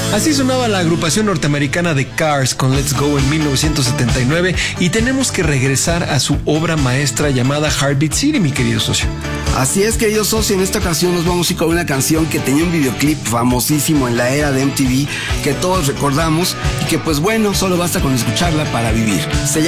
Así sonaba la agrupación norteamericana de Cars con Let's Go en 1979 y tenemos que regresar a su obra maestra llamada Heartbeat City, mi querido socio. Así es, querido socio, en esta ocasión nos vamos a ir con una canción que tenía un videoclip famosísimo en la era de MTV que todos recordamos y que pues bueno, solo basta con escucharla para vivir. Se llama